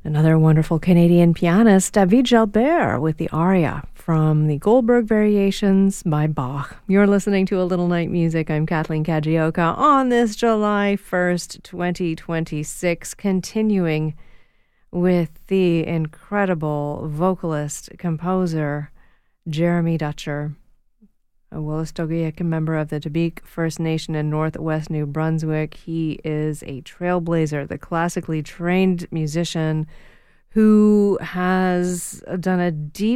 Another wonderful Canadian pianist, David Jalbert, with the aria from the Goldberg Variations by Bach. You're listening to A Little Night Music. I'm Kathleen Kajioka on this July 1st, 2026, continuing with the incredible vocalist, composer, Jeremy Dutcher, a Wolastoqiyik member of the Tabik First Nation in northwest New Brunswick. He is a trailblazer, the classically trained musician who has done a deep